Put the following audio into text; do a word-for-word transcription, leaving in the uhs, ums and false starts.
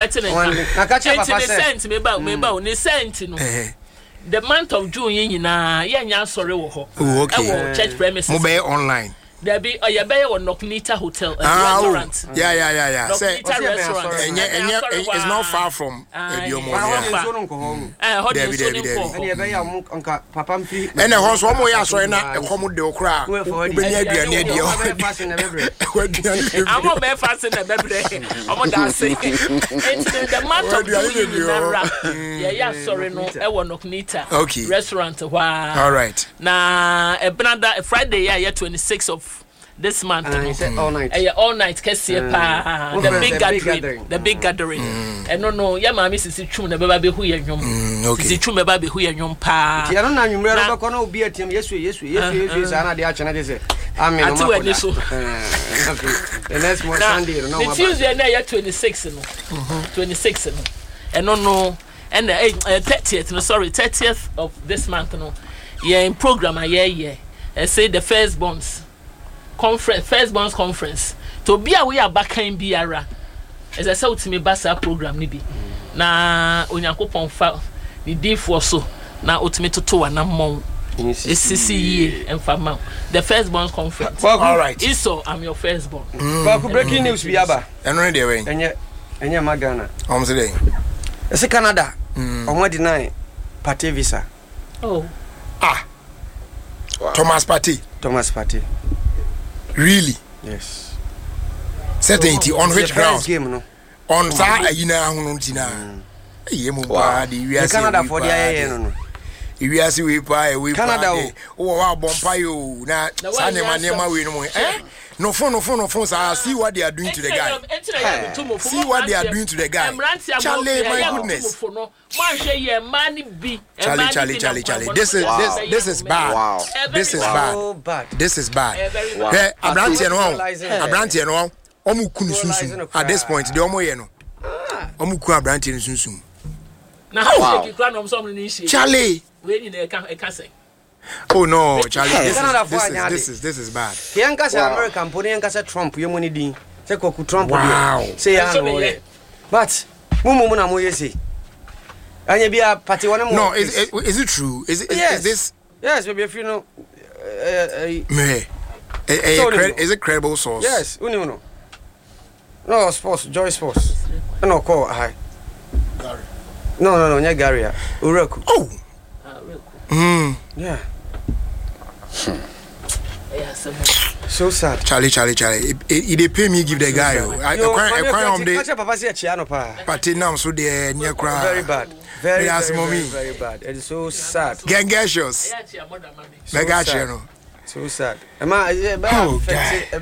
getting it. Na ka che papa say. Cent me ba me ba ni cent no. The month of June yin nyina ye nya sorry wo ho. Oh, okay. E church premises. Mo be online. There be oh you be on Nocnita Hotel and ah, restaurant. Oh. Yeah, yeah, yeah, yeah. Say restaurant. Enye enye it's not far from Ebiomo. Eh, ho dey so nko. Ene be ya mu nka papa mfi. Ene ho so mo ya so na ekomo de okra. Be nya aduane ade o. Amo be fast na bebre. Omo da say. The month of June. Yeah, yeah, sorry no. E wo Nocnita restaurant wa. All right. Na e benada Friday yeah, twenty-sixth of this month. Uh, all night. Uh, all night. Kesi pa the big gathering. The big gathering. And no no. Ya mami sisi chum na beba be hu ye nyom. Sisi chum beba be hu ye nyom pa. Ti ano na nwumre ro ko na obi atem yesu yesu yesu yesu sa na de a chena de se. Amen. Ati we ni so. The next one Sunday no. The Tuesday na ya twenty-sixth no. twenty-sixth no. And no no. And the thirtieth no sorry thirtieth of this month no. Yeah in program a yeah yeah. I say the first bonds conference first bonds conference to be a we are back in biara as I said to me basa program ni bi na onyankopon fa ni di for so na ultimate to na mom esisi ye emfama the first bonds conference. All right, so I'm your first born. But breaking news bi aba eno dey wey enye enye magana om say dey ese Canada omo deny party visa. Oh ah wow. Thomas Partey Thomas Partey. Really? Yes. Certainty on which ground? Game no. On sa ayina hunu tina. Eye mo pa di wi ase. Canada for dia ye no no. Wi ase we pa we pa. Canada o wa bompa yo na sa ne ma ne ma we no mo. Eh? No phone no phone no phone sa see what they are doing to the guy. See what they are doing to the guy. Charlie, my goodness. Charlie, Charlie, Charlie, Charlie. This is this this is bad. Wow. This is bad. This is bad. Hey, Abranti no. Abranti no. Omu kunu sunsun. At this point, the omo ye no. Omu ku Abranti sunsun. Na how you plan on some ni shi. Charlie. We ni e ka e ka say. Oh no, Charlie, this, is, this, is, this is this is bad. Kianka say American pony yanka Trump yo money din. Say Koku Trump wow. Say ya no. But mumu mu na mo yesi. Anya bia party one mo. No, is, is is it true? Is it is, yes. is this yes, maybe if you know uh, uh, me. A, a, so cred, is it credible source? Yes, uni uno. No, sports, Joy Sports. No call hi. Gary. No, no, no, nya Gary. Ureku. Oh. Hmm. Yeah. Yeah, so so sad. Charlie, Charlie, Charlie. It they pay me give the guy. I I cry on the. Catch papa say chia no pa. Party now so there near cry. Very bad. Very very, very, very bad. It is so sad. Gengashos. Mega channel. So sad. Emma, oh,